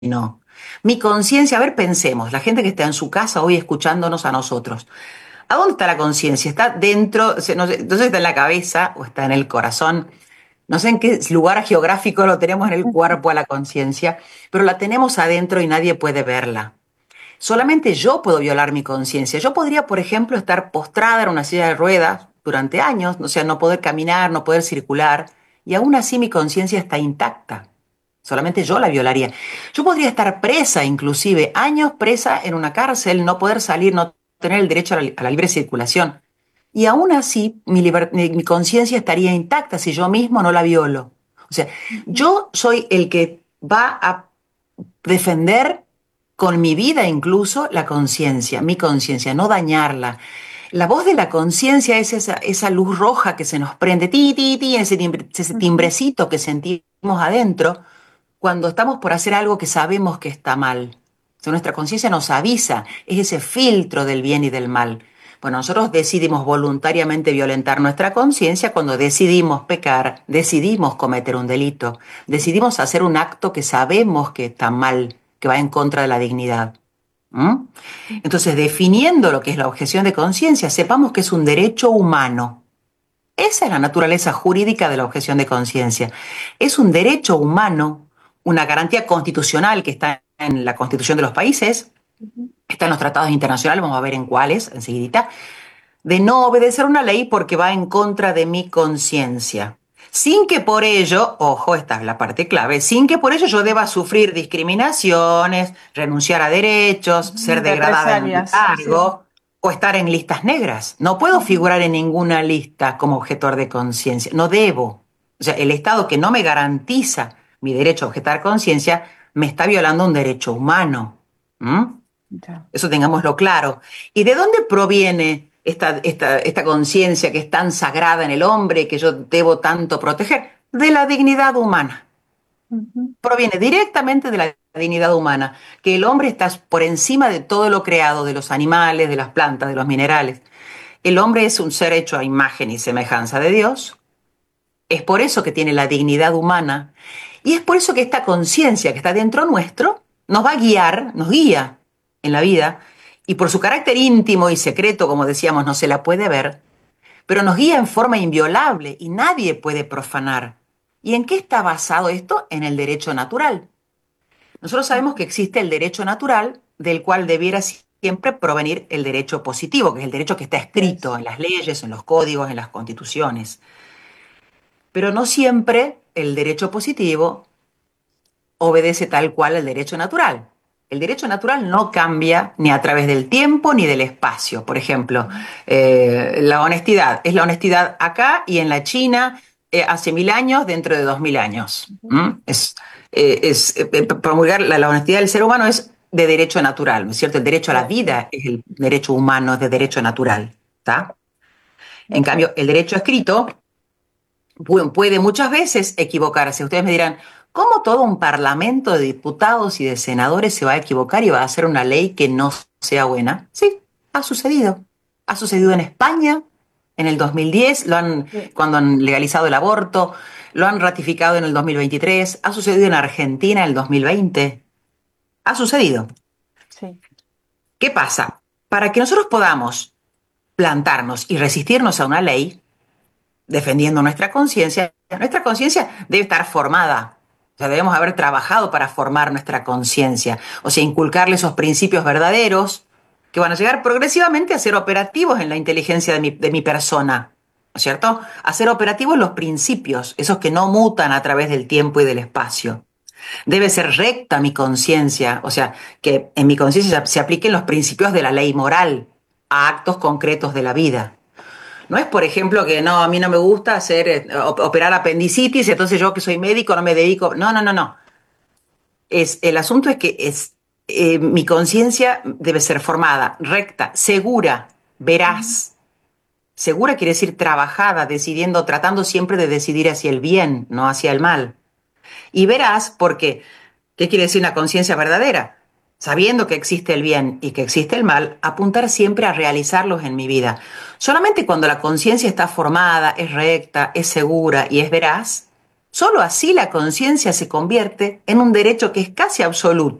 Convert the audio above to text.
no. Mi conciencia, a ver, pensemos, la gente que está en su casa hoy escuchándonos a nosotros. ¿A dónde está la conciencia? ¿Está dentro? No sé, entonces está en la cabeza o está en el corazón. No sé en qué lugar geográfico lo tenemos en el cuerpo a la conciencia, pero la tenemos adentro y nadie puede verla. Solamente yo puedo violar mi conciencia. Yo podría, por ejemplo, estar postrada en una silla de ruedas durante años, o sea, no poder caminar, no poder circular, y aún así mi conciencia está intacta. Solamente yo la violaría. Yo podría estar presa, inclusive, años presa en una cárcel, no poder salir, no tener el derecho a la libre circulación. Y aún así, mi conciencia estaría intacta si yo mismo no la violo. O sea, yo soy el que va a defender con mi vida incluso la conciencia, mi conciencia, no dañarla. La voz de la conciencia es esa luz roja que se nos prende, ti, ti, ti, ese timbrecito que sentimos adentro cuando estamos por hacer algo que sabemos que está mal. O sea, nuestra conciencia nos avisa, es ese filtro del bien y del mal. Bueno, nosotros decidimos voluntariamente violentar nuestra conciencia cuando decidimos pecar, decidimos cometer un delito, decidimos hacer un acto que sabemos que está mal, que va en contra de la dignidad. ¿Mm? Entonces, definiendo lo que es la objeción de conciencia, sepamos que es un derecho humano. Esa es la naturaleza jurídica de la objeción de conciencia. Es un derecho humano, una garantía constitucional que está en la Constitución de los países, está en los tratados internacionales, vamos a ver en cuáles enseguidita, de no obedecer una ley porque va en contra de mi conciencia. Sin que por ello, ojo, esta es la parte clave, sin que por ello yo deba sufrir discriminaciones, renunciar a derechos, ser degradada en un Represalias, sí. cargo o estar en listas negras. No puedo figurar en ninguna lista como objetor de conciencia, no debo. O sea, el Estado que no me garantiza mi derecho a objetar conciencia me está violando un derecho humano. ¿Mm? Ya. Eso tengámoslo claro. ¿Y de dónde proviene esta conciencia que es tan sagrada en el hombre que yo debo tanto proteger? De la dignidad humana. Ujú. Proviene directamente de la dignidad humana, que el hombre está por encima de todo lo creado, de los animales, de las plantas, de los minerales. El hombre es un ser hecho a imagen y semejanza de Dios. Es por eso que tiene la dignidad humana. Y es por eso que esta conciencia que está dentro nuestro nos va a guiar, nos guía en la vida. Y por su carácter íntimo y secreto, como decíamos, no se la puede ver, pero nos guía en forma inviolable y nadie puede profanar. ¿Y en qué está basado esto? En el derecho natural. Nosotros sabemos que existe el derecho natural, del cual debiera siempre provenir el derecho positivo, que es el derecho que está escrito Yes. en las leyes, en los códigos, en las constituciones. Pero no siempre el derecho positivo obedece tal cual al derecho natural. El derecho natural no cambia ni a través del tiempo ni del espacio. Por ejemplo, la honestidad es la honestidad acá y en la China hace 1000 años, dentro de 2000 años. Ujú. ¿Mm? Promulgar la honestidad del ser humano es de derecho natural, ¿no es cierto? El derecho a la Yes. vida es el derecho humano, es de derecho natural. ¿Está? En Ok. cambio, el derecho escrito puede muchas veces equivocarse. Ustedes me dirán, ¿cómo todo un parlamento de diputados y de senadores se va a equivocar y va a hacer una ley que no sea buena? Sí, ha sucedido. Ha sucedido en España en el 2010, Sí. cuando han legalizado el aborto, lo han ratificado en el 2023, ha sucedido en Argentina en el 2020. Ha sucedido. Sí. ¿Qué pasa? Para que nosotros podamos plantarnos y resistirnos a una ley, defendiendo nuestra conciencia debe estar formada. O sea, debemos haber trabajado para formar nuestra conciencia. O sea, inculcarle esos principios verdaderos que van a llegar progresivamente a ser operativos en la inteligencia de mi persona. ¿No es cierto? A ser operativos los principios, esos que no mutan a través del tiempo y del espacio. Debe ser recta mi conciencia, o sea, que en mi conciencia se apliquen los principios de la ley moral a actos concretos de la vida. No es, por ejemplo, que no, a mí no me gusta hacer operar apendicitis, entonces yo que soy médico no me dedico. No, no, no, no. El asunto es que mi conciencia debe ser formada, recta, segura, Ujú. veraz. Segura quiere decir trabajada, decidiendo, tratando siempre de decidir hacia el bien, no hacia el mal. Y veraz porque, ¿qué quiere decir una conciencia verdadera? Sabiendo que existe el bien y que existe el mal, apuntar siempre a realizarlos en mi vida. Solamente cuando la conciencia está formada, es recta, es segura y es veraz, Solo así la conciencia se convierte en un derecho que es casi absoluto